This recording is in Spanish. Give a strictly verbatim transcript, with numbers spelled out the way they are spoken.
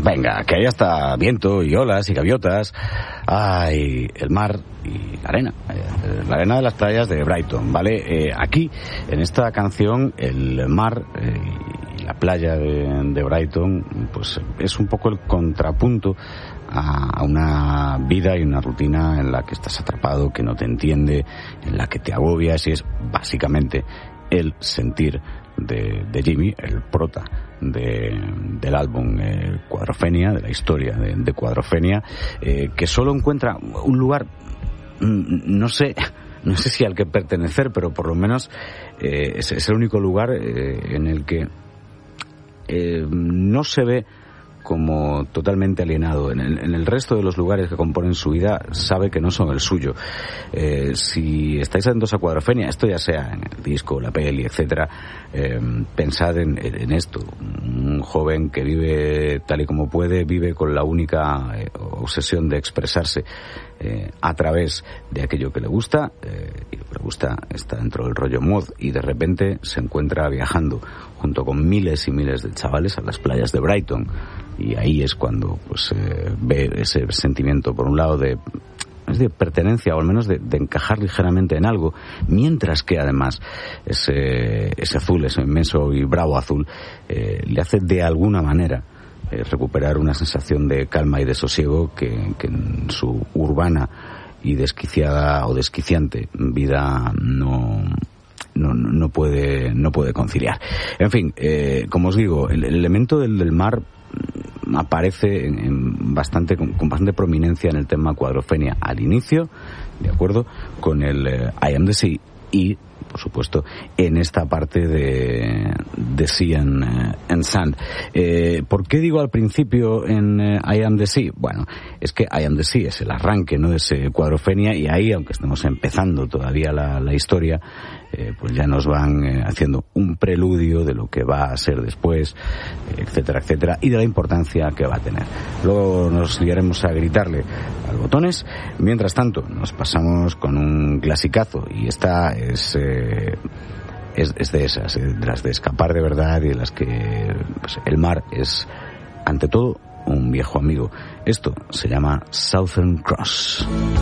Venga, que hay hasta viento y olas y gaviotas. Ay, el mar y la arena. La arena de las playas de Brighton, ¿vale? Eh, aquí, en esta canción, el mar eh, y la playa de, de Brighton, pues es un poco el contrapunto a una vida y una rutina en la que estás atrapado, que no te entiende, en la que te agobias, y es básicamente el sentir de, de Jimmy, el prota de, del álbum eh, Quadrophenia, de la historia de, de Quadrophenia, eh, que solo encuentra un lugar, no sé, no sé si al que pertenecer, pero por lo menos eh, es, es el único lugar eh, en el que eh, no se ve como totalmente alienado. En el, en el resto de los lugares que componen su vida sabe que no son el suyo. Eh, si estáis atentos a Quadrophenia, esto ya sea en el disco, la peli, etcétera, eh, pensad en, en esto. Un joven que vive tal y como puede, vive con la única eh, obsesión de expresarse eh, a través de aquello que le gusta, eh, y lo que le gusta está dentro del rollo mod, y de repente se encuentra viajando junto con miles y miles de chavales a las playas de Brighton, y ahí es cuando pues eh, ve ese sentimiento, por un lado, de, es de pertenencia, o al menos de, de encajar ligeramente en algo, mientras que además ese, ese azul, ese inmenso y bravo azul, eh, le hace de alguna manera eh, recuperar una sensación de calma y de sosiego que, que en su urbana y desquiciada o desquiciante vida no No, no puede no puede conciliar. En fin, eh, como os digo, el, el elemento del, del mar aparece en, en bastante con, con bastante prominencia en el tema Quadrophenia al inicio, de acuerdo con el eh, I Am the Sea, y por supuesto en esta parte de, de Sea and, uh, and Sand. Eh, ¿Por qué digo al principio en uh, I Am the Sea? Bueno, es que I Am the Sea es el arranque, ¿no?, es eh, Quadrophenia, y ahí, aunque estemos empezando todavía la, la historia, eh, pues ya nos van eh, haciendo un preludio de lo que va a ser después, eh, etcétera, etcétera, y de la importancia que va a tener. Luego nos liaremos a gritarle a los botones. Mientras tanto, nos pasamos con un clasicazo, y esta es... Eh, Es, es de esas, de las de escapar de verdad, y de las que pues, el mar es, ante todo, un viejo amigo. Esto se llama Southern Cross.